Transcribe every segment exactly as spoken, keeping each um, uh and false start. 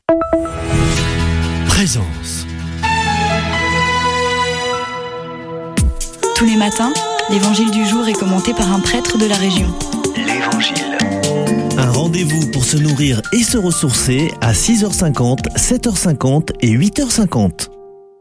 Présence. Tous les matins, l'évangile du jour est commenté par un prêtre de la région. L'Évangile. Un rendez-vous pour se nourrir et se ressourcer à six heures cinquante, sept heures cinquante et huit heures cinquante.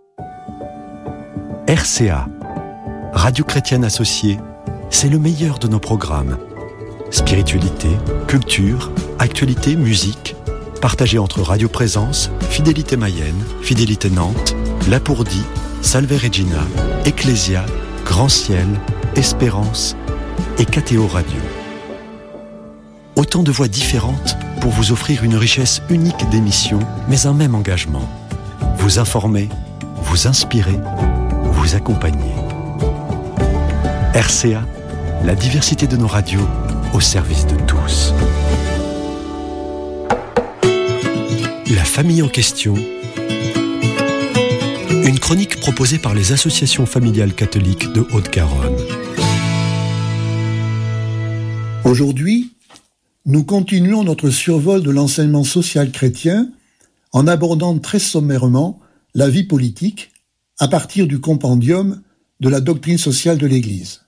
R C A, Radio Chrétienne Associée, c'est le meilleur de nos programmes. Spiritualité, culture, actualité, musique, partagé entre Radio Présence, Fidélité Mayenne, Fidélité Nantes, Lapourdie, Salve Regina, Ecclésia, Grand Ciel, Espérance et K T O Radio. Autant de voix différentes pour vous offrir une richesse unique d'émissions, mais un même engagement. Vous informer, vous inspirer, vous accompagner. R C A, la diversité de nos radios au service de tous. La famille en question. Une chronique proposée par les associations familiales catholiques de Haute-Garonne. Aujourd'hui, nous continuons notre survol de l'enseignement social chrétien en abordant très sommairement la vie politique à partir du compendium de la doctrine sociale de l'Église.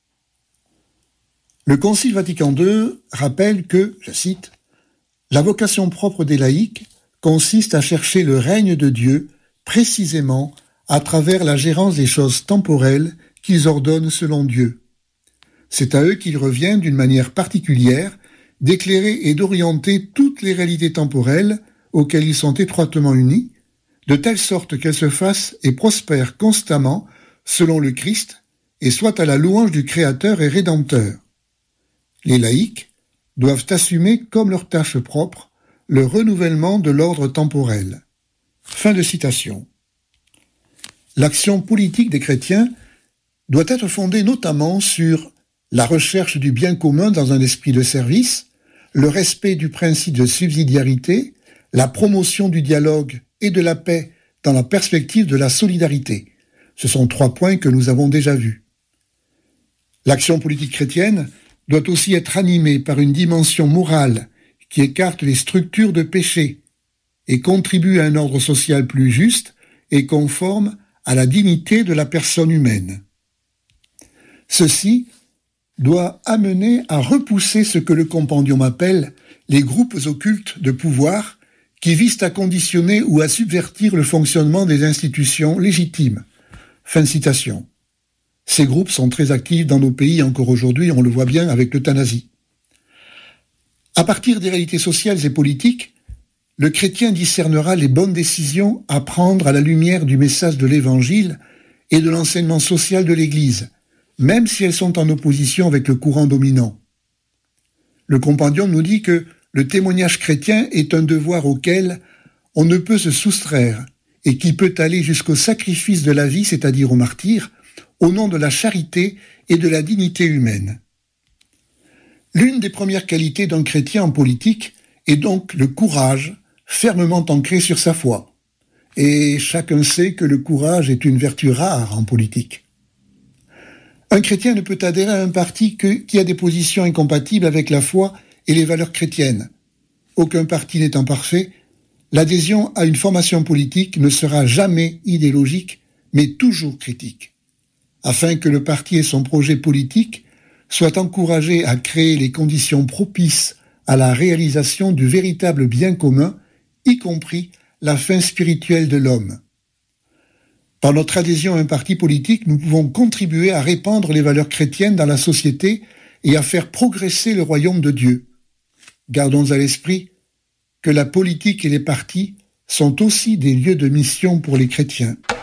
Le Concile Vatican deux rappelle que, je cite, « La vocation propre des laïcs consiste à chercher le règne de Dieu précisément à travers la gérance des choses temporelles qu'ils ordonnent selon Dieu. C'est à eux qu'il revient d'une manière particulière d'éclairer et d'orienter toutes les réalités temporelles auxquelles ils sont étroitement unis, de telle sorte qu'elles se fassent et prospèrent constamment selon le Christ et soient à la louange du Créateur et Rédempteur. Les laïcs doivent assumer comme leur tâche propre le renouvellement de l'ordre temporel. » Fin de citation. L'action politique des chrétiens doit être fondée notamment sur la recherche du bien commun dans un esprit de service, le respect du principe de subsidiarité, la promotion du dialogue et de la paix dans la perspective de la solidarité. Ce sont trois points que nous avons déjà vus. L'action politique chrétienne doit aussi être animée par une dimension morale qui écarte les structures de péché et contribue à un ordre social plus juste et conforme à la dignité de la personne humaine. Ceci doit amener à repousser ce que le compendium appelle les groupes occultes de pouvoir qui visent à conditionner ou à subvertir le fonctionnement des institutions légitimes. Fin de citation. Ces groupes sont très actifs dans nos pays encore aujourd'hui, on le voit bien avec l'euthanasie. À partir des réalités sociales et politiques, le chrétien discernera les bonnes décisions à prendre à la lumière du message de l'Évangile et de l'enseignement social de l'Église, même si elles sont en opposition avec le courant dominant. Le compendium nous dit que le témoignage chrétien est un devoir auquel on ne peut se soustraire et qui peut aller jusqu'au sacrifice de la vie, c'est-à-dire au martyre, au nom de la charité et de la dignité humaine. L'une des premières qualités d'un chrétien en politique est donc le courage, fermement ancré sur sa foi. Et chacun sait que le courage est une vertu rare en politique. Un chrétien ne peut adhérer à un parti que, qui a des positions incompatibles avec la foi et les valeurs chrétiennes. Aucun parti n'étant parfait, l'adhésion à une formation politique ne sera jamais idéologique, mais toujours critique. Afin que le parti et son projet politique soient encouragés à créer les conditions propices à la réalisation du véritable bien commun, y compris la fin spirituelle de l'homme. Par notre adhésion à un parti politique, nous pouvons contribuer à répandre les valeurs chrétiennes dans la société et à faire progresser le royaume de Dieu. Gardons à l'esprit que la politique et les partis sont aussi des lieux de mission pour les chrétiens.